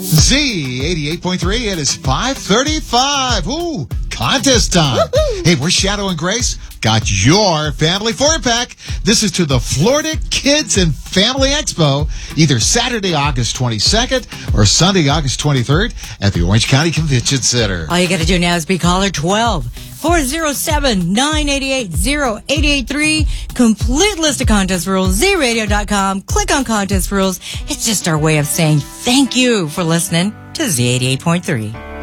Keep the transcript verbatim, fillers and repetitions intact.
Z eighty-eight point three, it is five thirty-five. Ooh, contest time. Woo-hoo. Hey, we're Shadow and Grace. Got your family four-pack. This is to the Florida Kids and Family Expo, either Saturday, August twenty-second or Sunday, August twenty-third at the Orange County Convention Center. All you got to do now is be caller twelve. four oh seven, nine eight eight, oh eight eight three. Complete list of contest rules, z radio dot com. Click on contest rules. It's just our way of saying thank you for listening to Z eighty-eight point three.